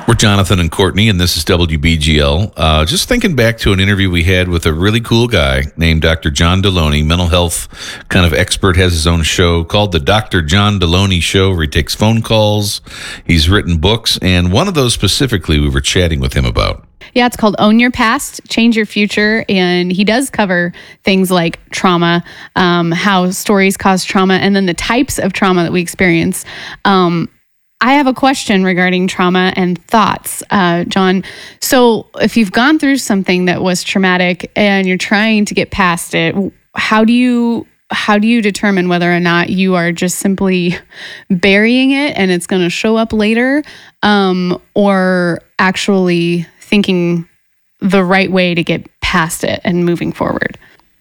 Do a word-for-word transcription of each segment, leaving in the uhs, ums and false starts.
We're Jonathan and Courtney, and this is W B G L. Uh, just thinking back to an interview we had with a really cool guy named Doctor John Deloney, mental health kind of expert, has his own show called The Doctor John Deloney Show, where he takes phone calls. He's written books, and one of those specifically we were chatting with him about. Yeah, it's called Own Your Past, Change Your Future. And he does cover things like trauma, um, how stories cause trauma, and then the types of trauma that we experience. Um, I have a question regarding trauma and thoughts, uh, John. So if you've gone through something that was traumatic and you're trying to get past it, how do you how do you determine whether or not you are just simply burying it and it's going to show up later, um, or actually thinking the right way to get past it and moving forward?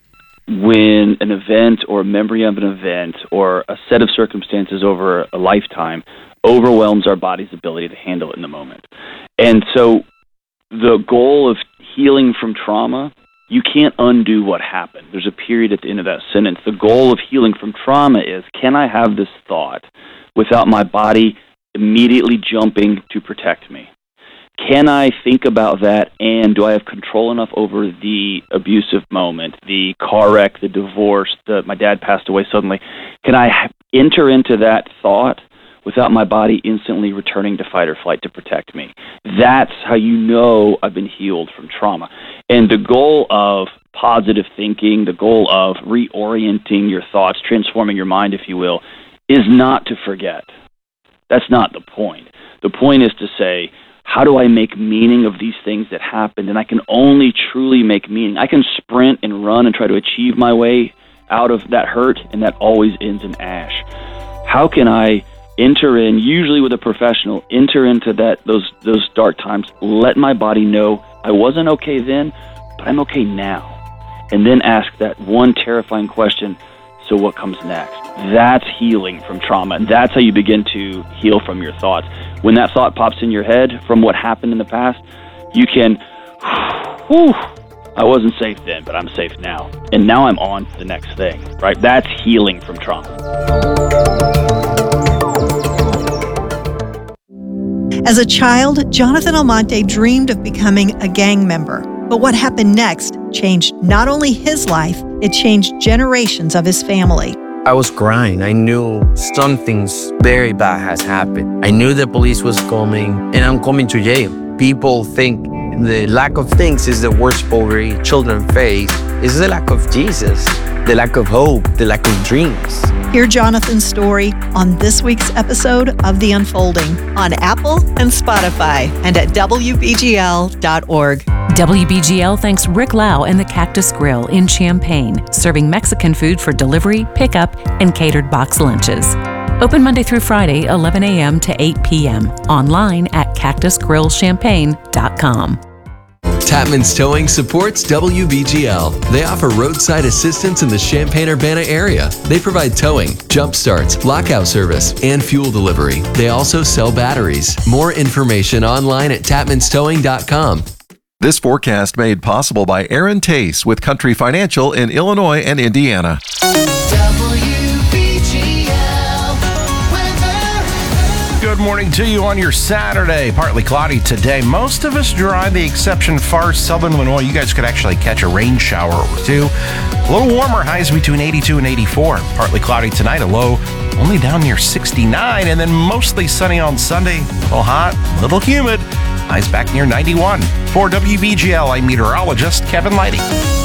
When an event or a memory of an event or a set of circumstances over a lifetime overwhelms our body's ability to handle it in the moment. And so the goal of healing from trauma, you can't undo what happened. There's a period at the end of that sentence. The goal of healing from trauma is, can I have this thought without my body immediately jumping to protect me? Can I think about that, and do I have control enough over the abusive moment, the car wreck, the divorce, the, my dad passed away suddenly? Can I enter into that thought without my body instantly returning to fight or flight to protect me? That's how you know I've been healed from trauma. And the goal of positive thinking, the goal of reorienting your thoughts, transforming your mind, if you will, is not to forget. That's not the point. The point is to say, how do I make meaning of these things that happened? And I can only truly make meaning. I can sprint and run and try to achieve my way out of that hurt, and that always ends in ash. How can I enter in, usually with a professional, enter into that those those dark times, let my body know I wasn't okay then, but I'm okay now. And then ask that one terrifying question, so what comes next? That's healing from trauma, and that's how you begin to heal from your thoughts. When that thought pops in your head from what happened in the past, you can, whew, I wasn't safe then, but I'm safe now. And now I'm on to the next thing, right? That's healing from trauma. As a child, Jonathan Almonte dreamed of becoming a gang member. But what happened next changed not only his life, it changed generations of his family. I was crying. I knew something very bad has happened. I knew the police was coming, and I'm coming to jail. People think the lack of things is the worst poverty children face. It's the lack of Jesus, the lack of hope, the lack of dreams. Hear Jonathan's story on this week's episode of The Unfolding on Apple and Spotify and at W B G L dot org. W B G L thanks Rick Lau and the Cactus Grill in Champaign, serving Mexican food for delivery, pickup, and catered box lunches. Open Monday through Friday, eleven a.m. to eight p.m. Online at cactus grill champagne dot com. Tapman's Towing supports W B G L. They offer roadside assistance in the Champaign-Urbana area. They provide towing, jump starts, lockout service, and fuel delivery. They also sell batteries. More information online at tapmans towing dot com. This forecast made possible by Aaron Tace with Country Financial in Illinois and Indiana. Good morning to you on your Saturday. Partly cloudy today. Most of us dry, the exception far southern Illinois. You guys could actually catch a rain shower or two. A little warmer, highs between eighty-two and eighty-four. Partly cloudy tonight, a low only down near sixty-nine, and then mostly sunny on Sunday. A little hot, a little humid. Highs back near ninety-one. For W B G L, I'm meteorologist Kevin Leidy.